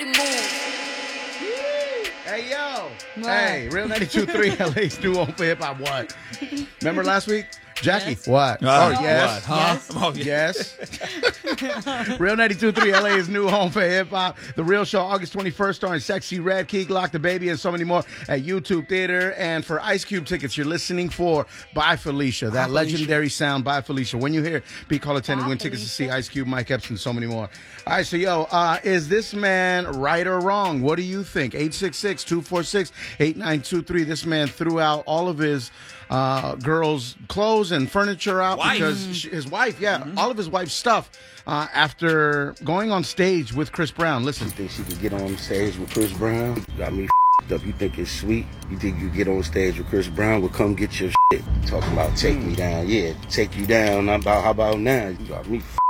Everybody move. Hey, yo. What? Hey, Real 92.3, LA's new home for hip-hop. What? Remember last week? Jackie, Yes. what? Yes. What? Yes. Oh, yeah. Yes. Real 92.3, LA's new home for hip-hop. The Real Show, August 21st, starring Sexy Red, Key Glock, The Baby, and so many more at YouTube Theater. And for Ice Cube tickets, you're listening for Bye Felicia, that legendary sound, Bye Felicia. When you hear Beat Call Attendant, win tickets to see Ice Cube, Mike Epps, and so many more. All right, so, yo, is this man right or wrong? What do you think? 866-246-8923. This man threw out all of his girls' clothes and furniture out because his wife, all of his wife's stuff after going on stage with Chris Brown. Listen. You think she could get on stage with Chris Brown? Got me up. You think it's sweet? You think you get on stage with Chris Brown? Well, come get your shit. Talking about take me down. Yeah, take you down. How about now? You got me up.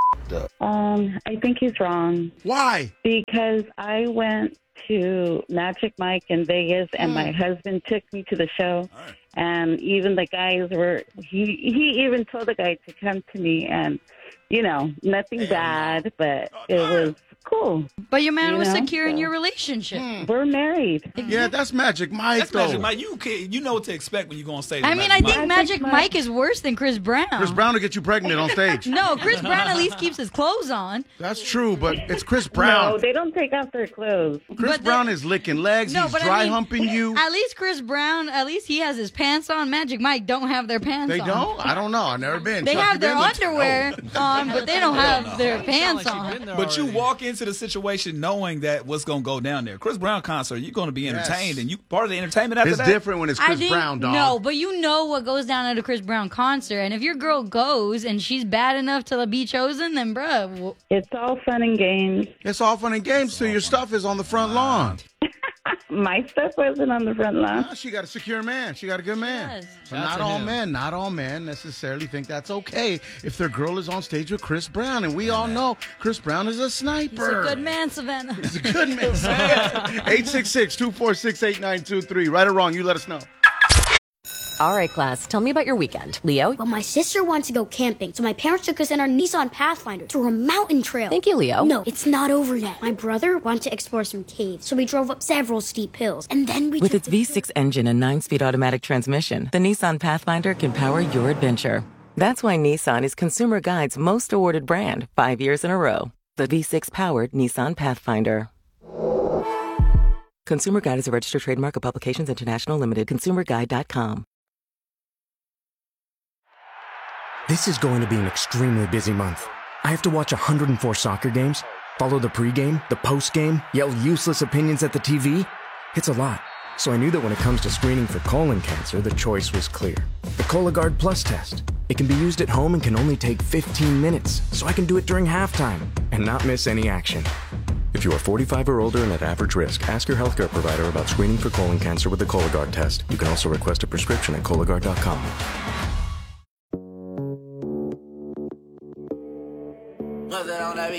I think he's wrong Why? because I went to Magic Mike in Vegas and my husband took me to the show. And even the guys he even told the guy to come to me and, nothing bad, but it was cool. But your man was know, secure in so- your relationship. We're married. Yeah, that's Magic Mike, That's though. Magic Mike. You know what to expect when you go on stage. I with mean, Magic I think Mike. Magic Mike is worse than Chris Brown. Chris Brown will get you pregnant on stage. No, Chris Brown at least keeps his clothes on. That's true, but it's Chris No, Brown. they don't take off their clothes. Chris but Brown they- is licking legs. No, He's but dry I mean, humping you. At least Chris Brown, at least he has his pants on. Magic Mike don't have their pants They on. don't? I don't know. I've never been. They Chuck, have you their been? underwear on, but they don't have their pants on. But you walk into the situation knowing that what's going to go down there. Chris Brown concert, you're going to be entertained, and you part of the entertainment after It's that. different when it's Chris Brown, dog. No, but you know what goes down at a Chris Brown concert, and if your girl goes and she's bad enough to be chosen, then bruh, It's all fun and games. It's all fun and games till your stuff is on the front lawn. My stuff wasn't on the front lawn. Ah, she got a secure man. She got a good man. Yes. So not all men necessarily think that's okay if their girl is on stage with Chris Brown. And we all know Chris Brown is a sniper. he's a good man, Savannah. He's a good man. 866-246-8923. Right or wrong, you let us know. All right, class, tell me about your weekend. Leo? Well, my sister wants to go camping, so my parents took us in our Nissan Pathfinder through a mountain trail. Thank you, Leo. No, it's not over yet. My brother wanted to explore some caves, so we drove up several steep hills, and then we With took its V6 engine and 9-speed automatic transmission, the Nissan Pathfinder can power your adventure. That's why Nissan is Consumer Guide's most awarded brand 5 years in a row. The V6-powered Nissan Pathfinder. Consumer Guide is a registered trademark of Publications International Limited. ConsumerGuide.com. This is going to be an extremely busy month. I have to watch 104 soccer games, follow the pregame, the postgame, yell useless opinions at the TV. It's a lot. So I knew that when it comes to screening for colon cancer, the choice was clear. The Cologuard Plus test. It can be used at home and can only take 15 minutes, so I can do it during halftime and not miss any action. If you are 45 or older and at average risk, ask your healthcare provider about screening for colon cancer with the Cologuard test. You can also request a prescription at Cologuard.com. Nothing on that beat.